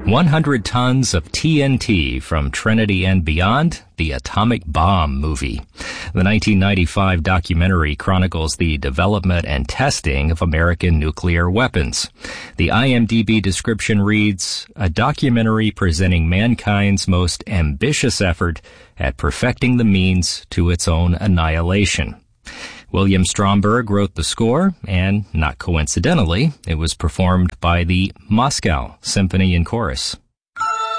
100 tons of TNT from Trinity and Beyond, the Atomic Bomb movie. The 1995 documentary chronicles the development and testing of American nuclear weapons. The IMDb description reads, a documentary presenting mankind's most ambitious effort at perfecting the means to its own annihilation. William Stromberg wrote the score, and not coincidentally, it was performed by the Moscow Symphony and Chorus.